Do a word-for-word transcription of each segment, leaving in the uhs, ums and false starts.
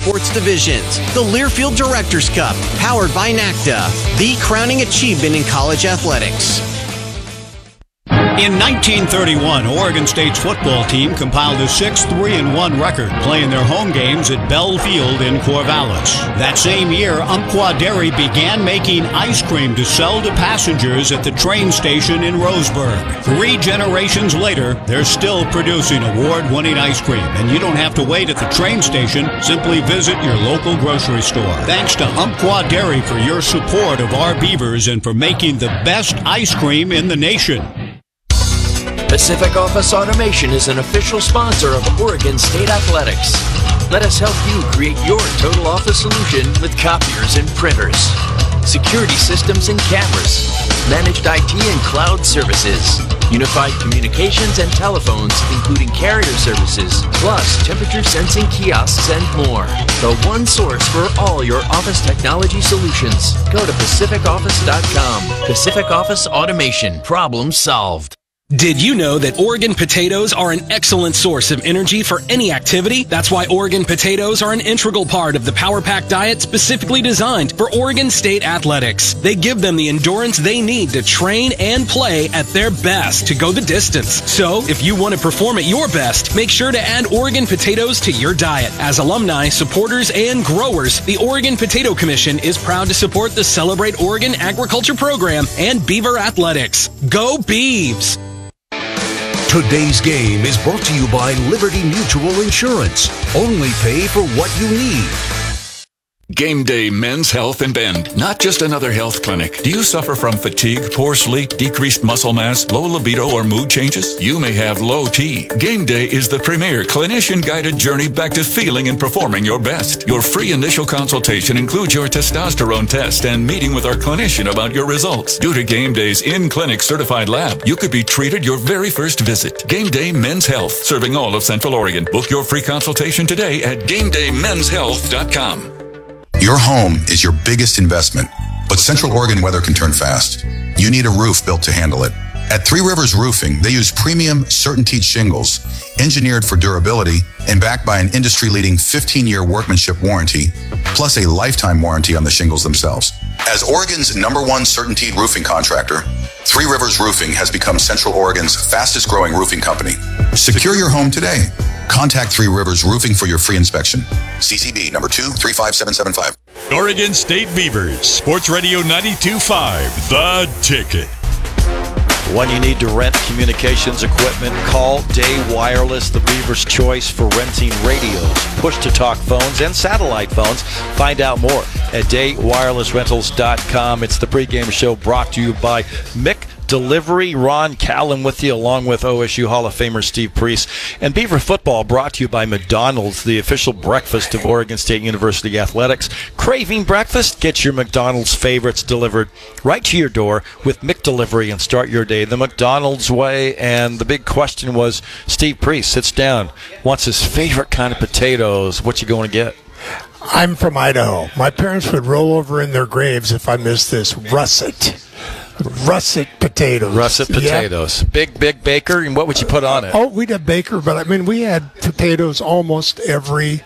sports divisions. The Learfield Directors Cup, powered by NACDA, the crowning achievement in college athletics. In nineteen thirty-one, Oregon State's football team compiled a six three and one record, playing their home games at Bell Field in Corvallis. That same year, Umpqua Dairy began making ice cream to sell to passengers at the train station in Roseburg. Three generations later, they're still producing award-winning ice cream, and you don't have to wait at the train station. Simply visit your local grocery store. Thanks to Umpqua Dairy for your support of our Beavers and for making the best ice cream in the nation. Pacific Office Automation is an official sponsor of Oregon State Athletics. Let us help you create your total office solution with copiers and printers, security systems and cameras, managed I T and cloud services, unified communications and telephones, including carrier services, plus temperature sensing kiosks and more. The one source for all your office technology solutions. Go to Pacific Office dot com. Pacific Office Automation. Problem solved. Did you know that Oregon potatoes are an excellent source of energy for any activity? That's why Oregon potatoes are an integral part of the Power Pack diet specifically designed for Oregon State athletics. They give them the endurance they need to train and play at their best to go the distance. So, if you want to perform at your best, make sure to add Oregon potatoes to your diet. As alumni, supporters, and growers, the Oregon Potato Commission is proud to support the Celebrate Oregon Agriculture Program and Beaver Athletics. Go Beavs! Today's game is brought to you by Liberty Mutual Insurance. Only pay for what you need. Game Day Men's Health in Bend. Not just another health clinic. Do you suffer from fatigue, poor sleep, decreased muscle mass, low libido, or mood changes? You may have low T. Game Day is the premier clinician-guided journey back to feeling and performing your best. Your free initial consultation includes your testosterone test and meeting with our clinician about your results. Due to Game Day's in-clinic certified lab, you could be treated your very first visit. Game Day Men's Health, serving all of Central Oregon. Book your free consultation today at game day men's health dot com. Your home is your biggest investment, but Central Oregon weather can turn fast. You need a roof built to handle it. At Three Rivers Roofing, they use premium CertainTeed shingles, engineered for durability and backed by an industry-leading fifteen-year workmanship warranty, plus a lifetime warranty on the shingles themselves. As Oregon's number one CertainTeed roofing contractor, Three Rivers Roofing has become Central Oregon's fastest-growing roofing company. Secure your home today. Contact Three Rivers Roofing for your free inspection. C C B number two three five seven seven five. Oregon State Beavers, Sports Radio ninety-two point five, The Ticket. When you need to rent communications equipment, call Day Wireless, the Beaver's choice for renting radios, push-to-talk phones, and satellite phones. Find out more at day wireless rentals dot com. It's the pregame show brought to you by Mick Delivery. Ron Callan with you, along with O S U Hall of Famer Steve Priest. And Beaver Football brought to you by McDonald's, the official breakfast of Oregon State University Athletics. Craving breakfast? Get your McDonald's favorites delivered right to your door with McDelivery and start your day the McDonald's way. And the big question was, Steve Priest sits down, wants his favorite kind of potatoes. What you going to get? I'm from Idaho. My parents would roll over in their graves if I missed this. Russet. Russet potatoes. Russet potatoes. Yep. Big, big baker. And what would you put on it? Oh, we'd have baker, but I mean, we had potatoes almost every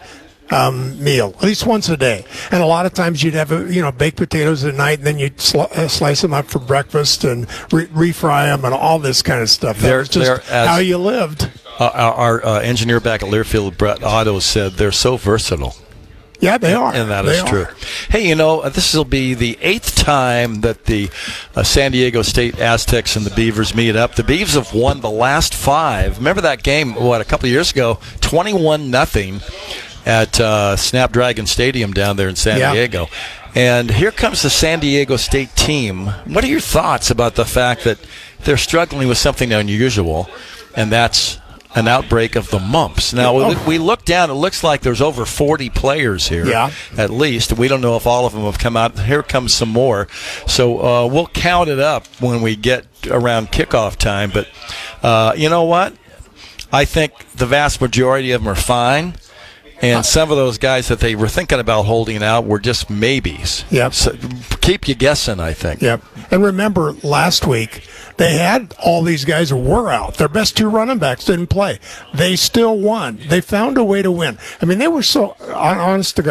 um, meal, at least once a day. And a lot of times you'd have, you know, baked potatoes at night, and then you'd sl- uh, slice them up for breakfast and re- refry them and all this kind of stuff. That they're, was just as, how you lived. Uh, our our uh, engineer back at Learfield, Brett Otto, said they're so versatile. Yeah, they are. And that they is true. Are. Hey, you know, this will be the eighth time that the uh, San Diego State Aztecs and the Beavers meet up. The Beavs have won the last five. Remember that game, what, a couple of years ago, twenty-one nothing at uh, Snapdragon Stadium down there in San yeah. Diego. And here comes the San Diego State team. What are your thoughts about the fact that they're struggling with something unusual, and that's an outbreak of the mumps? Now, oh. we look down, it looks like there's over forty players here, yeah. at least. We don't know if all of them have come out. Here comes some more. So uh, we'll count it up when we get around kickoff time. But uh, you know what? I think the vast majority of them are fine. And some of those guys that they were thinking about holding out were just maybes. Yep. So keep you guessing, I think. Yep. And remember, last week, they had all these guys who were out. Their best two running backs didn't play. They still won. They found a way to win. I mean, they were so, honest to God,